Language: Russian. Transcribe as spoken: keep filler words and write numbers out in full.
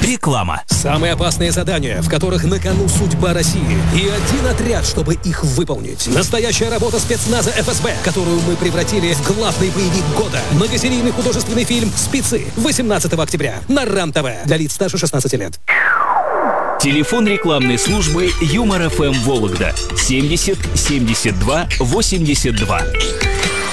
Реклама. Самые опасные задания, в которых на кону судьба России. И один отряд, чтобы их выполнить. Настоящая работа спецназа эф эс бэ, которую мы превратили в главный боевик года. Многосерийный художественный фильм «Спецы» восемнадцатого октября на РАН-ТВ. Для лиц старше шестнадцати лет. Телефон рекламной службы Юмор эф эм Вологда семьдесят семьдесят два восемьдесят два.